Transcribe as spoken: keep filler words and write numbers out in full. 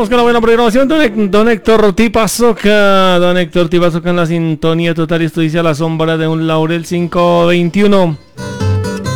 Vamos con la buena programación. Don, don Héctor Tipazoca. Don Héctor Tipazoca en la sintonía total. Esto dice A la sombra de un laurel cinco veintiuno.